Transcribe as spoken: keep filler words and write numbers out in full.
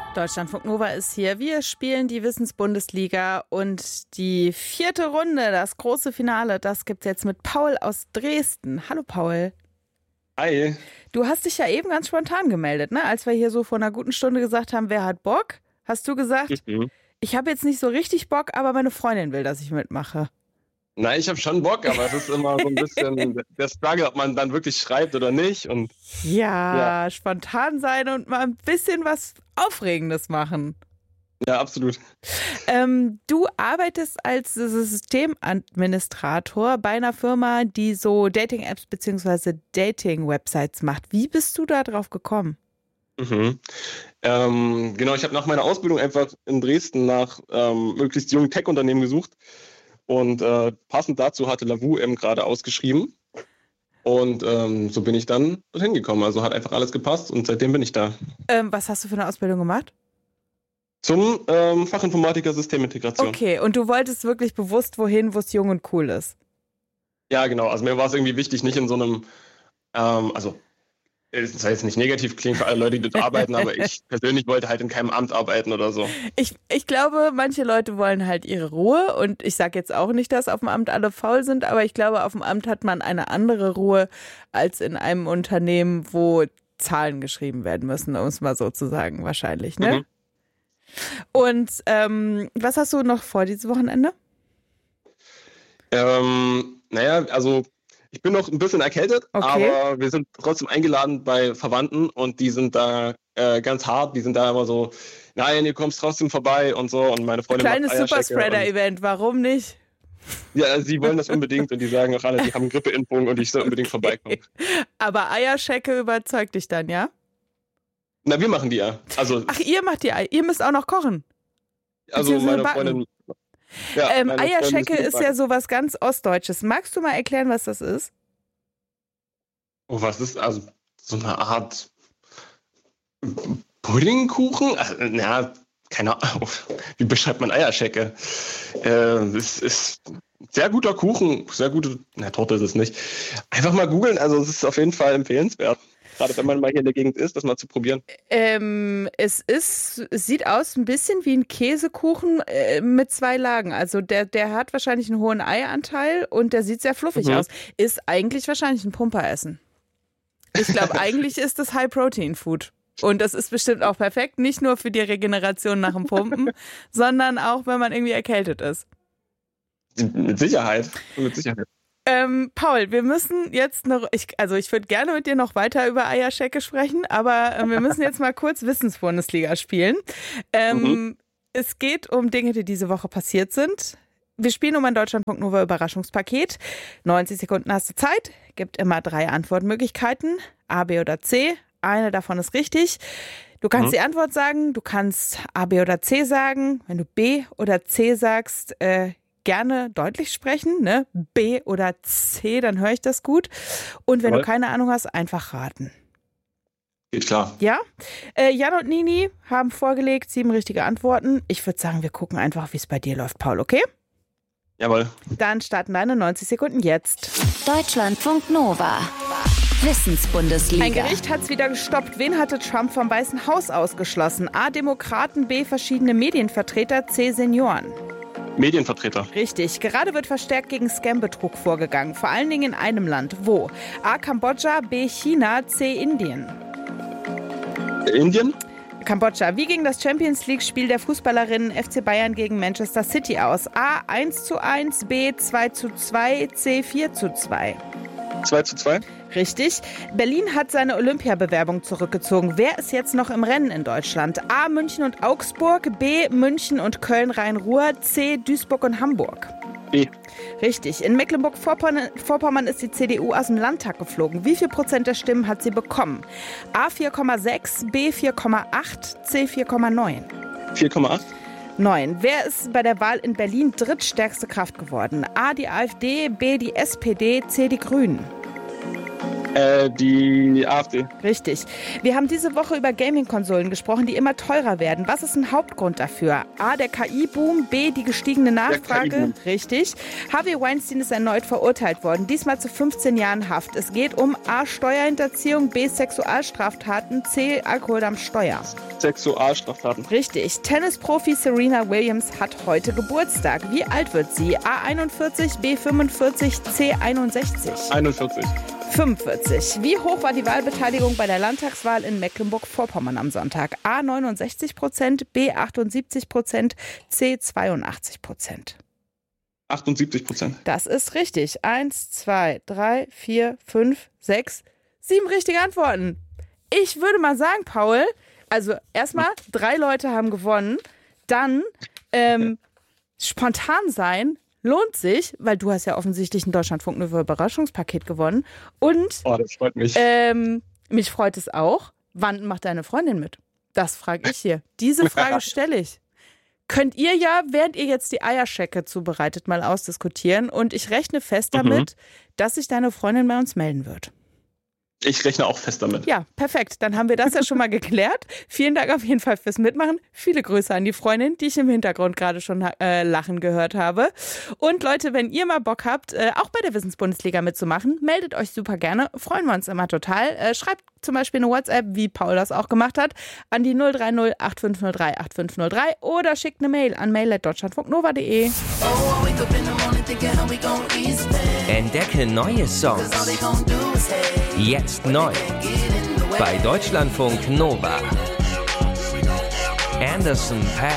Deutschlandfunk Nova ist hier. Wir spielen die Wissensbundesliga und die vierte Runde, das große Finale, das gibt's jetzt mit Paul aus Dresden. Hallo Paul. Hi. Du hast dich ja eben ganz spontan gemeldet, ne? Als wir hier so vor einer guten Stunde gesagt haben, wer hat Bock, hast du gesagt, mhm. ich habe jetzt nicht so richtig Bock, aber meine Freundin will, dass ich mitmache. Nein, ich habe schon Bock, aber es ist immer so ein bisschen der Struggle, ob man dann wirklich schreibt oder nicht. Und ja, ja, spontan sein und mal ein bisschen was Aufregendes machen. Ja, absolut. Ähm, du arbeitest als Systemadministrator bei einer Firma, die so Dating-Apps bzw. Dating-Websites macht. Wie bist du da drauf gekommen? Mhm. Ähm, genau, ich habe nach meiner Ausbildung einfach in Dresden nach ähm, möglichst jungen Tech-Unternehmen gesucht. Und äh, passend dazu hatte Lavu eben gerade ausgeschrieben. Und ähm, so bin ich dann dorthin gekommen. Also hat einfach alles gepasst und seitdem bin ich da. Ähm, was hast du für eine Ausbildung gemacht? Zum ähm, Fachinformatiker Systemintegration. Okay, und du wolltest wirklich bewusst wohin, wo es jung und cool ist? Ja, genau. Also mir war es irgendwie wichtig, nicht in so einem, ähm, also das soll jetzt nicht negativ klingen für alle Leute, die dort arbeiten, aber ich persönlich wollte halt in keinem Amt arbeiten oder so. Ich, ich glaube, manche Leute wollen halt ihre Ruhe und ich sage jetzt auch nicht, dass auf dem Amt alle faul sind, aber ich glaube, auf dem Amt hat man eine andere Ruhe als in einem Unternehmen, wo Zahlen geschrieben werden müssen, um es mal so zu sagen, wahrscheinlich, ne? Mhm. Und ähm, was hast du noch vor dieses Wochenende? Ähm, naja, also ich bin noch ein bisschen erkältet, okay. Aber wir sind trotzdem eingeladen bei Verwandten und die sind da äh, ganz hart. Die sind da immer so, nein, ihr kommst trotzdem vorbei und so. Und meine Freundin Kleines Superspreader-Event, warum nicht? Ja, sie wollen das unbedingt und die sagen auch alle, die haben Grippeimpfung und ich soll unbedingt okay. vorbeikommen. Aber Eierschecke überzeugt dich dann, ja? Na, wir machen die ja. Also, Ach, ihr macht die Eier. Ihr müsst auch noch kochen. Also meine backen. Freundin... Ja, ähm, Eierschecke ist, ist ja sowas ganz Ostdeutsches. Magst du mal erklären, was das ist? Oh, was ist also so eine Art Puddingkuchen? Also, na, keine Ahnung. Wie beschreibt man Eierschecke? Äh, es ist sehr guter Kuchen, sehr gute, na, Torte ist es nicht. Einfach mal googeln, also es ist auf jeden Fall empfehlenswert. Gerade wenn man mal hier in der Gegend ist, das mal zu probieren. Ähm, es ist, es sieht aus ein bisschen wie ein Käsekuchen äh, mit zwei Lagen. Also der, der hat wahrscheinlich einen hohen Eianteil und der sieht sehr fluffig mhm. aus. Ist eigentlich wahrscheinlich ein Pumperessen. Ich glaube, eigentlich ist das High-Protein-Food. Und das ist bestimmt auch perfekt, nicht nur für die Regeneration nach dem Pumpen, sondern auch, wenn man irgendwie erkältet ist. Mit Sicherheit. Mit Sicherheit. Ähm, Paul, wir müssen jetzt noch, ich, also ich würde gerne mit dir noch weiter über Eierschecke sprechen, aber äh, wir müssen jetzt mal kurz Wissensbundesliga spielen. Ähm, mhm. Es geht um Dinge, die diese Woche passiert sind. Wir spielen um ein Deutschlandfunk Nova Überraschungspaket. neunzig Sekunden hast du Zeit, gibt immer drei Antwortmöglichkeiten, A, B oder C. Eine davon ist richtig. Du kannst mhm. die Antwort sagen, du kannst A, B oder C sagen. Wenn du B oder C sagst, äh, gerne deutlich sprechen, ne? B oder C, dann höre ich das gut. Und wenn Voll. du keine Ahnung hast, einfach raten. Geht klar. Ja? Äh, Jan und Nini haben vorgelegt, sieben richtige Antworten. Ich würde sagen, wir gucken einfach, wie es bei dir läuft, Paul, okay? Jawohl. Dann starten deine neunzig Sekunden jetzt. Deutschlandfunk Nova. Wissensbundesliga. Ein Gericht hat es wieder gestoppt. Wen hatte Trump vom Weißen Haus ausgeschlossen? A. Demokraten, B. verschiedene Medienvertreter, C. Senioren. Medienvertreter. Richtig. Gerade wird verstärkt gegen Scam-Betrug vorgegangen. Vor allen Dingen in einem Land. Wo? A. Kambodscha, B. China, C. Indien. Indien? Kambodscha. Wie ging das Champions-League-Spiel der Fußballerinnen F C Bayern gegen Manchester City aus? A. eins zu eins, B. zwei zu zwei, C. vier zu zwei. zwei zu zwei. Richtig. Berlin hat seine Olympiabewerbung zurückgezogen. Wer ist jetzt noch im Rennen in Deutschland? A. München und Augsburg, B. München und Köln-Rhein-Ruhr, C. Duisburg und Hamburg. B. Richtig. In Mecklenburg-Vorpommern ist die C D U aus dem Landtag geflogen. Wie viel Prozent der Stimmen hat sie bekommen? A. vier Komma sechs, B. vier Komma acht, C. vier Komma neun. vier Komma acht. neun. Wer ist bei der Wahl in Berlin drittstärkste Kraft geworden? A. die AfD, B. die S P D, C. die Grünen. Äh, die AfD. Richtig. Wir haben diese Woche über Gaming-Konsolen gesprochen, die immer teurer werden. Was ist ein Hauptgrund dafür? A, der K I-Boom, B, die gestiegene Nachfrage. Richtig. Harvey Weinstein ist erneut verurteilt worden, diesmal zu fünfzehn Jahren Haft. Es geht um A, Steuerhinterziehung, B, Sexualstraftaten, C, Alkohol am Steuer. Sexualstraftaten. Richtig. Tennisprofi Serena Williams hat heute Geburtstag. Wie alt wird sie? A, einundvierzig, B, fünfundvierzig, C, einundsechzig. einundvierzig. fünfundvierzig. Wie hoch war die Wahlbeteiligung bei der Landtagswahl in Mecklenburg-Vorpommern am Sonntag? A, neunundsechzig Prozent, B, achtundsiebzig Prozent, C, zweiundachtzig Prozent. achtundsiebzig Prozent. Das ist richtig. Eins, zwei, drei, vier, fünf, sechs, sieben richtige Antworten. Ich würde mal sagen, Paul, also erstmal, drei Leute haben gewonnen. Dann ähm, spontan sein lohnt sich, weil du hast ja offensichtlich ein Deutschlandfunk Nova Überraschungspaket gewonnen. Und oh, das freut mich. Ähm, mich freut es auch. Wann macht deine Freundin mit? Das frage ich hier. Diese Frage stelle ich. Könnt ihr ja, während ihr jetzt die Eierschecke zubereitet, mal ausdiskutieren. Und ich rechne fest damit, mhm. dass sich deine Freundin bei uns melden wird. Ich rechne auch fest damit. Ja, perfekt. Dann haben wir das ja schon mal geklärt. Vielen Dank auf jeden Fall fürs Mitmachen. Viele Grüße an die Freundin, die ich im Hintergrund gerade schon äh, lachen gehört habe. Und Leute, wenn ihr mal Bock habt, äh, auch bei der Wissensbundesliga mitzumachen, meldet euch super gerne. Freuen wir uns immer total. Äh, schreibt zum Beispiel eine WhatsApp, wie Paul das auch gemacht hat, an die null drei null acht fünf null drei acht fünf null drei oder schickt eine Mail an mail at deutschlandfunknova punkt de. Entdecke neue Songs. Jetzt neu. Bei Deutschlandfunk Nova. Anderson .Paak.